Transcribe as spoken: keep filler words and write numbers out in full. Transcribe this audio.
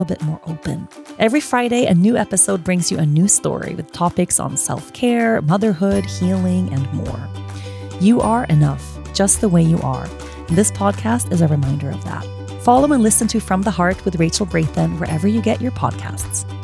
a bit more open. Every Friday, a new episode brings you a new story with topics on self-care, motherhood, healing, and more. You are enough, just the way you are. And this podcast is a reminder of that. Follow and listen to From the Heart with Rachel Brathen wherever you get your podcasts.